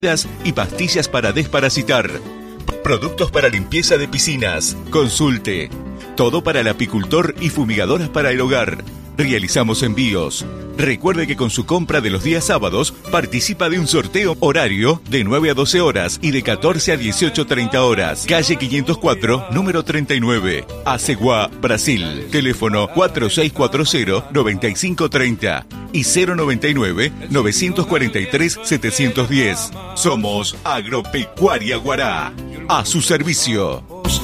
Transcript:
y pastillas para desparasitar. Productos para limpieza de piscinas. Consulte. Todo para el apicultor y fumigadoras para el hogar. Realizamos envíos. Recuerde que con su compra de los días sábados participa de un sorteo horario de 9 a 12 horas y de 14 a 18:30 horas. Calle 504, número 39. Aceguá, Brasil. Teléfono 4640-9530 y 099-943-710. Somos Agropecuaria Guará. A su servicio.